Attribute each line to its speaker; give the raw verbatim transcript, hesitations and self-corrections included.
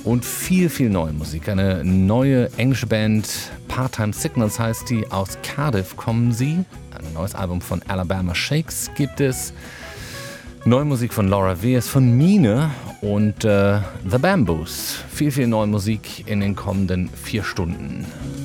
Speaker 1: und viel, viel neue Musik. Eine neue englische Band, Part-Time Signals heißt die, aus Cardiff kommen sie. Ein neues Album von Alabama Shakes gibt es. Neue Musik von Laura Weirs, von Mine und äh, The Bamboos. Viel, viel neue Musik in den kommenden vier Stunden.